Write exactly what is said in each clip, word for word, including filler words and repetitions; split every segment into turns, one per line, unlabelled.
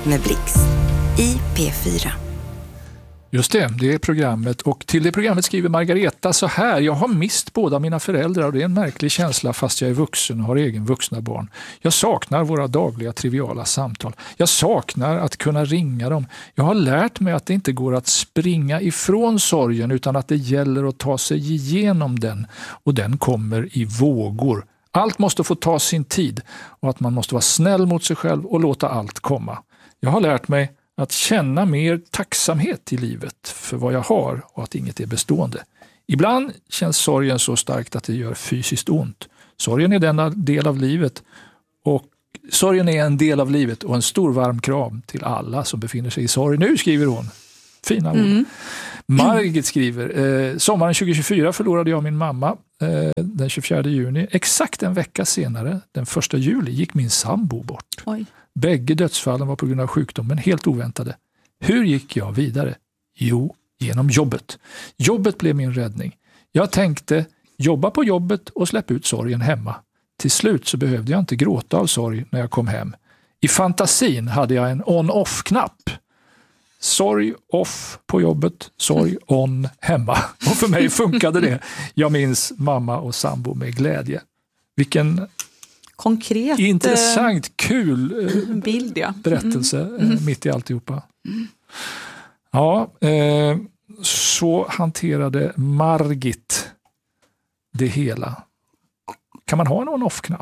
med Blix i P fyra.
Just det, det är programmet. Och till det programmet skriver Margareta så här: jag har mist båda mina föräldrar och det är en märklig känsla fast jag är vuxen och har egen vuxna barn. Jag saknar våra dagliga triviala samtal. Jag saknar att kunna ringa dem. Jag har lärt mig att det inte går att springa ifrån sorgen utan att det gäller att ta sig igenom den, och den kommer i vågor. Allt måste få ta sin tid och att man måste vara snäll mot sig själv och låta allt komma. Jag har lärt mig att känna mer tacksamhet i livet för vad jag har och att inget är bestående. Ibland känns sorgen så starkt att det gör fysiskt ont. Sorgen är denna del av livet och sorgen är en del av livet och en stor varm kram till alla som befinner sig i sorg. Nu skriver hon. Fina ord. Mm. Margit skriver, eh, sommaren tjugo tjugofyra förlorade jag min mamma eh, den tjugofjärde juni. Exakt en vecka senare, den första juli, gick min sambo bort.
Oj.
Bägge dödsfallen var på grund av sjukdom, men helt oväntade. Hur gick jag vidare? Jo, genom jobbet. Jobbet blev min räddning. Jag tänkte jobba på jobbet och släppa ut sorgen hemma. Till slut så behövde jag inte gråta av sorg när jag kom hem. I fantasin hade jag en on-off-knapp. Sorg off på jobbet, sorg on hemma. Och för mig funkade det. Jag minns mamma och sambo med glädje. Vilken
konkret,
intressant, kul
bild, ja.
berättelse
mm.
mitt i alltihopa. Mm. Ja, eh, så hanterade Margit det hela. Kan man ha en on-off-knapp?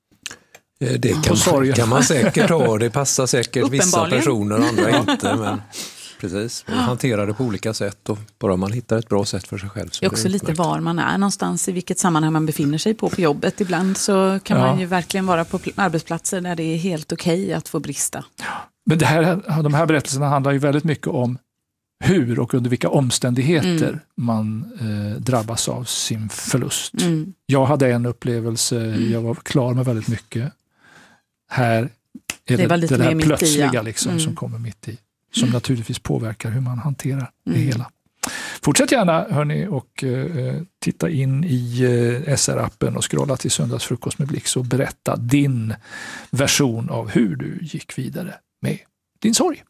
Det kan man, kan man säkert ha. Det passar säkert vissa personer och andra inte. Men precis, man hanterar det på olika sätt och bara man hittar ett bra sätt för sig själv. Så
det är också det är lite var man är någonstans, i vilket sammanhang man befinner sig på på jobbet. Ibland så kan ja. man ju verkligen vara på arbetsplatser där det är helt okej okay att få brista.
Men det här, de här berättelserna handlar ju väldigt mycket om hur och under vilka omständigheter mm. man eh, drabbas av sin förlust. Mm. Jag hade en upplevelse, mm. jag var klar med väldigt mycket. Här är det, det, det där plötsliga i, ja. liksom, mm. som kommer mitt i. Som mm. naturligtvis påverkar hur man hanterar mm. det hela. Fortsätt gärna hörni och eh, titta in i eh, S R-appen och scrolla till Söndagsfrukost med Blix och berätta din version av hur du gick vidare med din sorg.